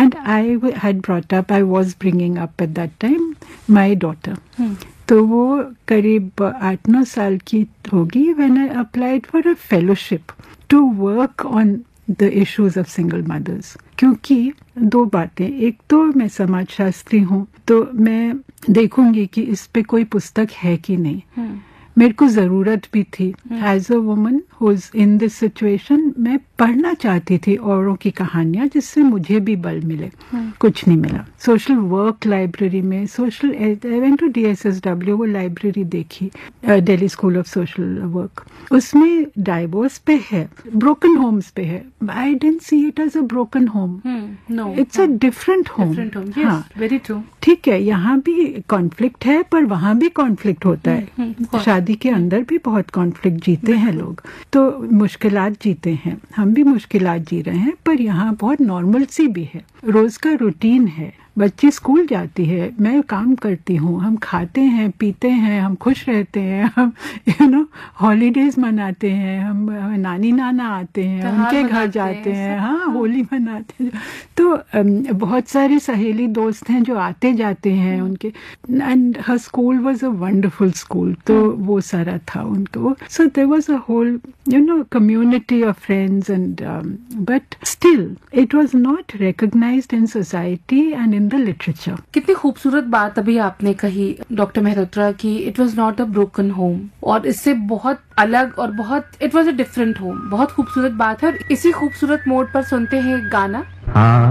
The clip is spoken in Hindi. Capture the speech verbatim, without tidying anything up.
And I had brought up, I was bringing up at that time my daughter. तो वो करीब आठ नौ साल की होगी when I applied for a fellowship to work on the issues of single mothers. क्योंकि दो बातें, एक तो मैं समाजशास्त्री हूँ, तो मैं देखूंगी कि इस पे कोई पुस्तक है कि नहीं. hmm. मेरे को जरूरत भी थी as a woman who is in this situation. मैं पढ़ना चाहती थी औरों की कहानियां जिससे मुझे भी बल मिले. hmm. कुछ नहीं मिला. सोशल वर्क लाइब्रेरी में, social I went to D S S W, वो लाइब्रेरी देखी, Delhi school of social work. उसमें डाइवोर्स पे है, ब्रोकन होम्स पे है. I didn't see it as a broken home. It's a different home. हाँ, वेरी ट्रू. ठीक है, यहाँ भी कॉन्फ्लिक्ट है, पर वहाँ भी कॉन्फ्लिक्ट होता है. hmm. शादी के अंदर भी बहुत कॉन्फ्लिक्ट जीते हैं लोग, तो मुश्किलात जीते हैं. हम भी मुश्किलात जी रहे हैं, पर यहाँ बहुत नॉर्मल सी भी है. रोज का रूटीन है. बच्ची स्कूल जाती है, मैं काम करती हूँ, हम खाते हैं, पीते हैं, हम खुश रहते हैं, हम यू नो हॉलीडेज मनाते हैं, हम नानी नाना आते हैं, उनके घर जाते हैं, हाँ होली मनाते हैं. तो बहुत सारी सहेली दोस्त हैं जो आते जाते हैं उनके. And her school was a wonderful school. तो वो सारा था उनको. So there was a whole you know community of friends and but still it was not recognised in society and in the literature. कितनी खूबसूरत बात अभी आपने कही डॉक्टर मेहरोत्रा की, it was not a broken home, और इससे बहुत अलग और बहुत it was a different home. बहुत खूबसूरत बात है. और इसी खूबसूरत मोड पर सुनते हैं गाना.